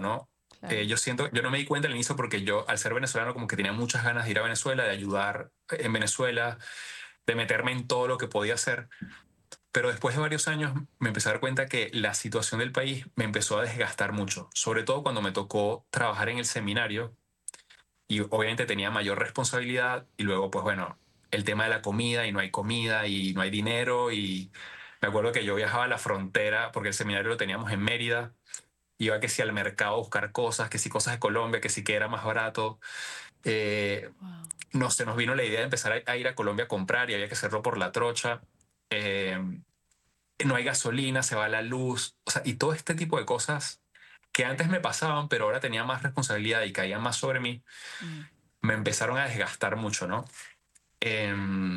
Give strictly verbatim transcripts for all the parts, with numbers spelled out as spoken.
¿no? Claro. Eh, yo siento, yo no me di cuenta al inicio porque yo, al ser venezolano, como que tenía muchas ganas de ir a Venezuela, de ayudar en Venezuela, de meterme en todo lo que podía hacer. Pero después de varios años me empecé a dar cuenta que la situación del país me empezó a desgastar mucho, sobre todo cuando me tocó trabajar en el seminario y obviamente tenía mayor responsabilidad y luego pues bueno, el tema de la comida y no hay comida y no hay dinero y me acuerdo que yo viajaba a la frontera porque el seminario lo teníamos en Mérida, iba que si al mercado a buscar cosas, que si cosas de Colombia, que si que era más barato. Eh, Wow. no se nos vino la idea de empezar a, a ir a Colombia a comprar y había que hacerlo por la trocha. Eh, no hay gasolina, se va la luz, o sea, y todo este tipo de cosas que antes me pasaban, pero ahora tenía más responsabilidad y caían más sobre mí, Mm. me empezaron a desgastar mucho, ¿no? Eh,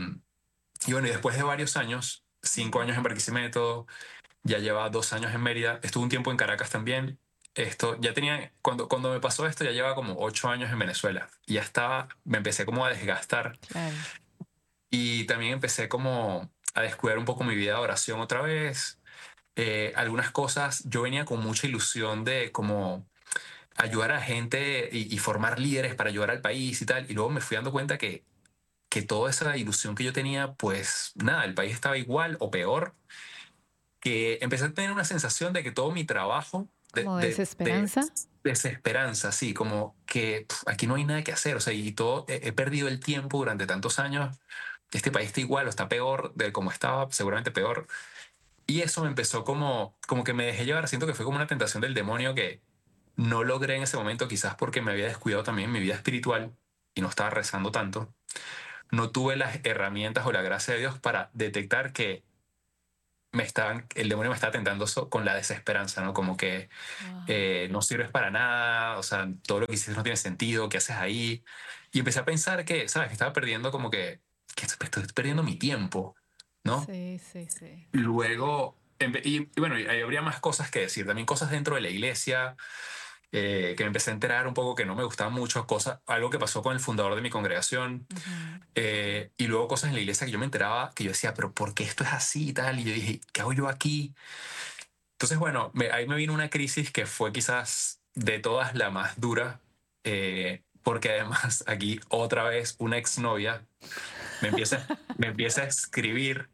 y bueno, y después de varios años, cinco años en Barquisimeto, ya llevaba dos años en Mérida, estuve un tiempo en Caracas también. Esto ya tenía, cuando, cuando me pasó esto, ya llevaba como ocho años en Venezuela. Y ya estaba, me empecé como a desgastar. Claro. Y también empecé como a descuidar un poco mi vida de oración otra vez. Eh, algunas cosas, yo venía con mucha ilusión de como ayudar a la gente y, y formar líderes para ayudar al país y tal. Y luego me fui dando cuenta que, que toda esa ilusión que yo tenía, pues nada, el país estaba igual o peor, que empecé a tener una sensación de que todo mi trabajo, de, ¿Como de, de desesperanza? desesperanza, sí, como que pf, aquí no hay nada que hacer, o sea, y todo, he, he perdido el tiempo durante tantos años, este país está igual o está peor de como estaba, seguramente peor. Y eso me empezó como, como que me dejé llevar, siento que fue como una tentación del demonio que no logré en ese momento, quizás porque me había descuidado también mi vida espiritual y no estaba rezando tanto. No tuve las herramientas o la gracia de Dios para detectar que me estaban, el demonio me estaba tentando so- con la desesperanza, ¿no? Como que Wow. eh, no sirves para nada, o sea, todo lo que hiciste no tiene sentido, ¿qué haces ahí? Y empecé a pensar que, ¿sabes? Que estaba perdiendo como que, que estoy perdiendo mi tiempo, ¿no? Sí, sí, sí. Y luego, empe- y, y bueno, y ahí habría más cosas que decir, también cosas dentro de la iglesia, eh, que me empecé a enterar un poco que no me gustaban mucho, cosas, algo que pasó con el fundador de mi congregación, Ujú. eh, y luego cosas en la iglesia que yo me enteraba, que yo decía, pero ¿por qué esto es así y tal? Y yo dije, ¿qué hago yo aquí? Entonces, bueno, me- ahí me vino una crisis que fue quizás de todas la más dura, eh, porque además aquí otra vez una exnovia me empieza, me empieza a escribir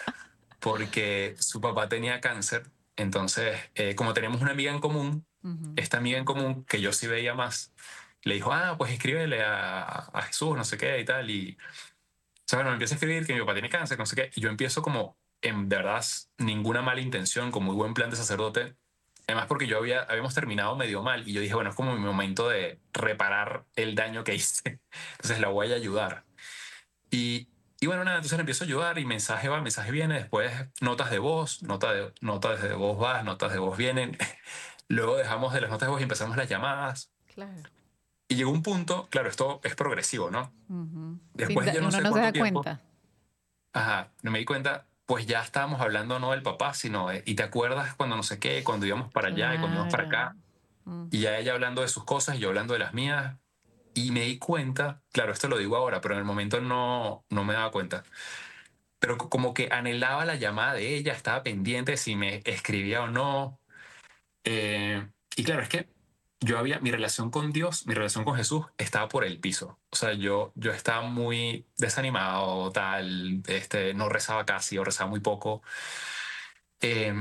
porque su papá tenía cáncer. Entonces, eh, como tenemos una amiga en común, Ujú. esta amiga en común que yo sí veía más, le dijo, ah, pues escríbele a, a Jesús, no sé qué y tal. Y, o sea, bueno, me empieza a escribir que mi papá tiene cáncer, no sé qué. Y yo empiezo como, en verdad, ninguna mala intención, con muy buen plan de sacerdote. Además, porque yo había, habíamos terminado medio mal y yo dije, bueno, es como mi momento de reparar el daño que hice. Entonces la voy a ayudar. Y, y bueno, nada, entonces le empiezo a ayudar y mensaje va, mensaje viene, después notas de voz, nota de, notas de voz va, notas de voz vienen. Luego dejamos de las notas de voz y empezamos las llamadas. Claro. Y llegó un punto, claro, esto es progresivo, ¿no? Ujú. Sin Después de da- yo no uno sé no se cuánto da tiempo, cuenta. ajá, no me di cuenta, pues ya estábamos hablando no del papá, sino de, y te acuerdas cuando no sé qué, cuando íbamos para allá y cuando íbamos para Claro. acá, y Ujú. ya ella hablando de sus cosas y yo hablando de las mías, y me di cuenta, claro, esto lo digo ahora, pero en el momento no, no me daba cuenta, pero co- como que anhelaba la llamada de ella, estaba pendiente si me escribía o no. Eh, y claro, es que yo había, mi relación con Dios, mi relación con Jesús estaba por el piso. O sea, yo, yo estaba muy desanimado, tal, este, no rezaba casi o rezaba muy poco. Eh,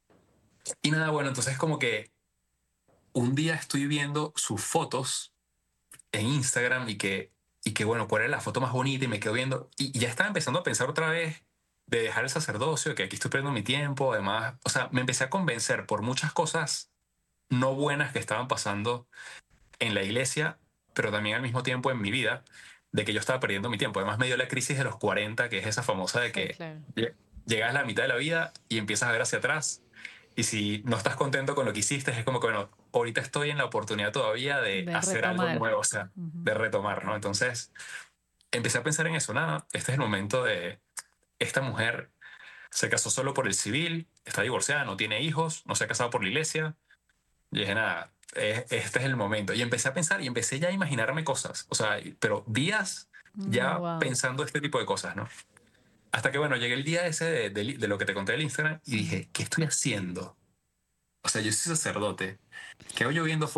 y nada, bueno, entonces como que un día estoy viendo sus fotos en Instagram y que, y que bueno, cuál era la foto más bonita y me quedo viendo y, y ya estaba empezando a pensar otra vez de dejar el sacerdocio, que aquí estoy perdiendo mi tiempo, además, o sea, me empecé a convencer por muchas cosas no buenas que estaban pasando en la iglesia, pero también al mismo tiempo en mi vida, de que yo estaba perdiendo mi tiempo. Además me dio la crisis de los cuarenta, que es esa famosa de Sí, que claro. lle- llegas a la mitad de la vida y empiezas a ver hacia atrás. Y si no estás contento con lo que hiciste, es como que, bueno, ahorita estoy en la oportunidad todavía de De hacer algo retomar. nuevo, o sea, Ujú. de retomar, ¿no? Entonces empecé a pensar en eso, nada, este es el momento de esta mujer se casó solo por el civil, está divorciada, no tiene hijos, no se ha casado por la iglesia, y dije, nada, eh, este es el momento. Y empecé a pensar y empecé ya a imaginarme cosas. O sea, pero días ya Wow. pensando este tipo de cosas, ¿no? Hasta que, bueno, llegué el día ese de, de- de lo que te conté del Instagram y dije, ¿qué estoy haciendo? O sea, yo soy sacerdote. ¿Qué hago yo viendo